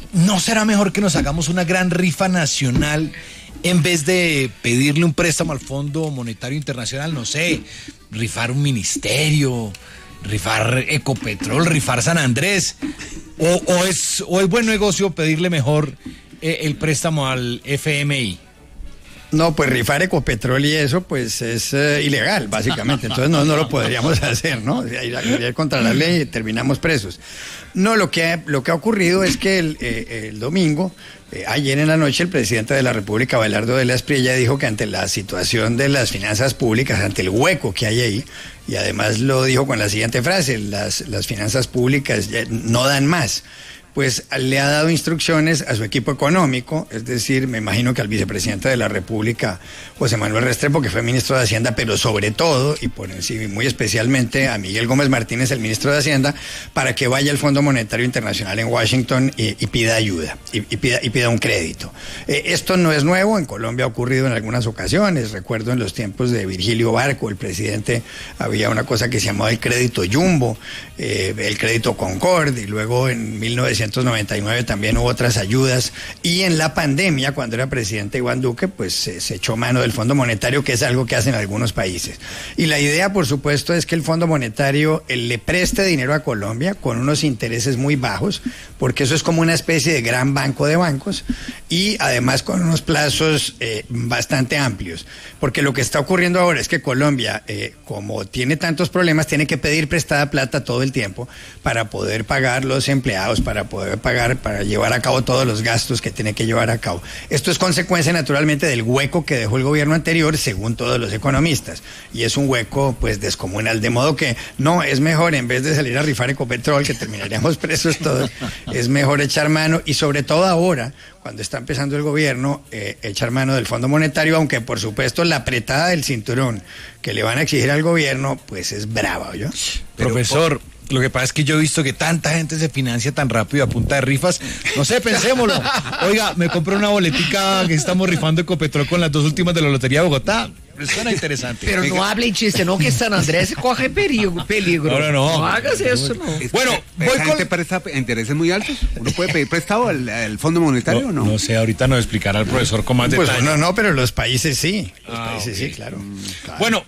¿No será mejor que nos hagamos una gran rifa nacional en vez de pedirle un préstamo al Fondo Monetario Internacional? No sé, rifar un ministerio, rifar Ecopetrol, rifar San Andrés. ¿O es buen negocio pedirle mejor el préstamo al FMI? No, pues rifar Ecopetrol y eso, pues es ilegal, básicamente. Entonces no lo podríamos hacer, ¿no? Ir contra la ley y terminamos presos. No, lo que ha ocurrido es que el domingo, ayer en la noche, el presidente de la República, Abelardo de la Espriella, dijo que ante la situación de las finanzas públicas, ante el hueco que hay ahí, y además lo dijo con la siguiente frase: las finanzas públicas no dan más. Pues le ha dado instrucciones a su equipo económico, es decir, me imagino que al vicepresidente de la República, José Manuel Restrepo, que fue ministro de Hacienda, pero sobre todo, y por encima, muy especialmente a Miguel Gómez Martínez, el ministro de Hacienda, para que vaya al Fondo Monetario Internacional en Washington y pida ayuda, y pida un crédito. Esto no es nuevo, en Colombia ha ocurrido en algunas ocasiones. Recuerdo en los tiempos de Virgilio Barco, el presidente, había una cosa que se llamaba el crédito Jumbo, el crédito Concord, y luego en 1999 también hubo otras ayudas, y en la pandemia, cuando era presidente Iván Duque, pues se echó mano del Fondo Monetario, que es algo que hacen algunos países. Y la idea, por supuesto, es que el Fondo Monetario le preste dinero a Colombia con unos intereses muy bajos, porque eso es como una especie de gran banco de bancos, y además con unos plazos bastante amplios, porque lo que está ocurriendo ahora es que Colombia, como tiene tantos problemas, tiene que pedir prestada plata todo el tiempo para poder pagar los empleados, para poder pagar, para llevar a cabo todos los gastos que tiene que llevar a cabo. Esto es consecuencia naturalmente del hueco que dejó el gobierno anterior, según todos los economistas, y es un hueco pues descomunal, de modo que no, es mejor, en vez de salir a rifar Ecopetrol, que terminaríamos presos todos, es mejor echar mano, y sobre todo ahora, cuando está empezando el gobierno, echar mano del Fondo Monetario, aunque por supuesto la apretada del cinturón que le van a exigir al gobierno, pues es brava, ¿yo? Profesor, lo que pasa es que yo he visto que tanta gente se financia tan rápido a punta de rifas. No sé, pensémoslo. Oiga, me compré una boletica que estamos rifando Ecopetrol con las 2 últimas de la Lotería de Bogotá. Suena interesante. Pero no hable chiste, no, que San Andrés coge peligro. No hagas eso, no. Bueno, voy con... ¿Gente presta intereses muy altos? ¿Uno puede pedir prestado al Fondo Monetario o no? No sé, ahorita nos explicará el profesor con más detalle. Pues no, pero los países sí. Los países okay. Sí, claro. Bueno,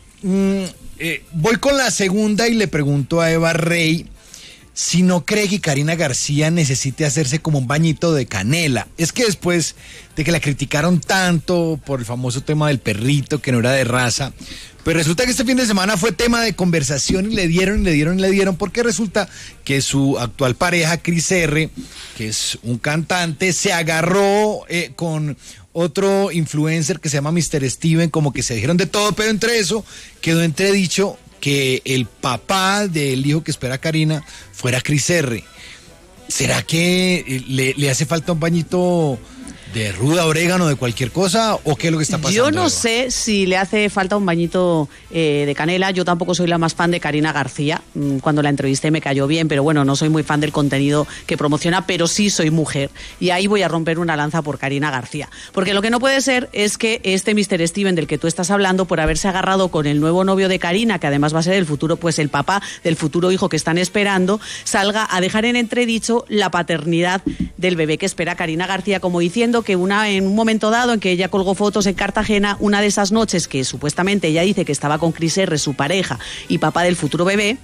voy con la segunda y le pregunto a Eva Rey si no cree que Karina García necesite hacerse como un bañito de canela. Es que después de que la criticaron tanto por el famoso tema del perrito que no era de raza, pues resulta que este fin de semana fue tema de conversación y le dieron, porque resulta que su actual pareja, Cris R., que es un cantante, se agarró con otro influencer que se llama Mr. Steven, como que se dijeron de todo, pero entre eso quedó entredicho que el papá del hijo que espera Karina fuera Cris R. ¿Será que le hace falta un bañito de ruda, orégano, de cualquier cosa, o qué es lo que está pasando? Yo no sé si le hace falta un bañito de canela. Yo tampoco soy la más fan de Karina García. Cuando la entrevisté me cayó bien, pero bueno, no soy muy fan del contenido que promociona, pero sí soy mujer. Y ahí voy a romper una lanza por Karina García. Porque lo que no puede ser es que este Mr. Steven del que tú estás hablando, por haberse agarrado con el nuevo novio de Karina, que además va a ser el futuro, pues el papá del futuro hijo que están esperando, salga a dejar en entredicho la paternidad del bebé que espera Karina García, como diciendo que en un momento dado en que ella colgó fotos en Cartagena, una de esas noches que supuestamente ella dice que estaba con Cris R., su pareja y papá del futuro bebé,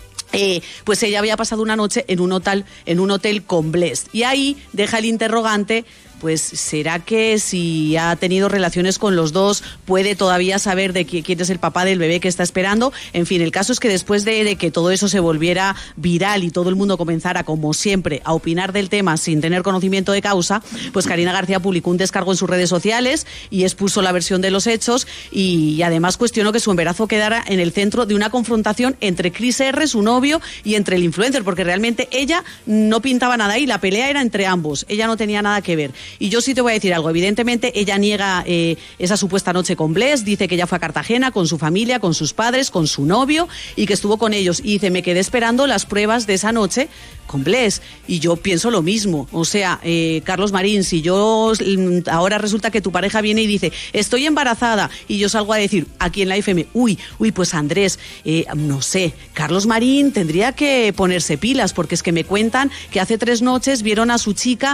pues ella había pasado una noche en un hotel con Bless. Y ahí deja el interrogante, pues ¿será que si ha tenido relaciones con los dos puede todavía saber de quién es el papá del bebé que está esperando? En fin, el caso es que después de que todo eso se volviera viral y todo el mundo comenzara, como siempre, a opinar del tema sin tener conocimiento de causa, pues Karina García publicó un descargo en sus redes sociales y expuso la versión de los hechos, y además cuestionó que su embarazo quedara en el centro de una confrontación entre Cris R., su novio, y entre el influencer, porque realmente ella no pintaba nada ahí, la pelea era entre ambos, ella no tenía nada que ver. Y yo sí te voy a decir algo, evidentemente ella niega esa supuesta noche con Bless, dice que ella fue a Cartagena con su familia, con sus padres, con su novio, y que estuvo con ellos, y dice, me quedé esperando las pruebas de esa noche con Bless, y yo pienso lo mismo. O sea, Carlos Marín, si yo ahora resulta que tu pareja viene y dice, estoy embarazada, y yo salgo a decir aquí en la FM, uy, pues Andrés, no sé, Carlos Marín tendría que ponerse pilas, porque es que me cuentan que hace 3 noches vieron a su chica